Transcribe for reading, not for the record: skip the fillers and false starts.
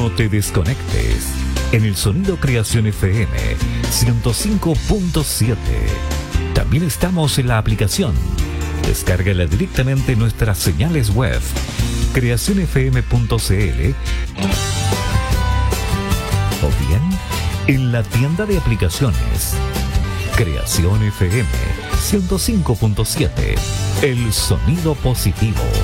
No te desconectes. En el Sonido Creación FM 105.7. También estamos en la aplicación. Descárgala directamente en nuestras señales web creacionfm.cl o bien en la tienda de aplicaciones. Creación FM 105.7. El sonido positivo.